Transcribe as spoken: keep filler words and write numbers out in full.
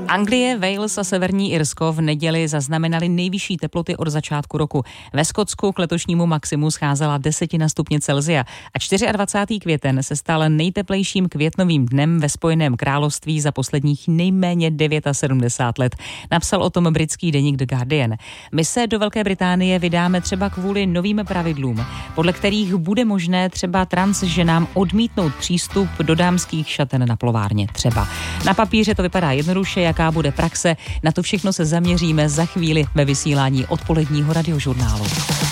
Anglie, Wales a Severní Irsko v neděli zaznamenali nejvyšší teploty od začátku roku. Ve Skotsku k letošnímu maximu scházela desetina stupně Celsia a dvacátého čtvrtého květen se stal nejteplejším květnovým dnem ve Spojeném království za posledních nejméně sedmdesát devět let. Napsal o tom britský deník The Guardian. My se do Velké Británie vydáme třeba kvůli novým pravidlům, podle kterých bude možné třeba trans ženám odmítnout přístup do dámských šaten na plovárně třeba. Na papíře to vypadá jednoduše, jaká bude praxe, na to všechno se zaměříme za chvíli ve vysílání odpoledního radiožurnálu.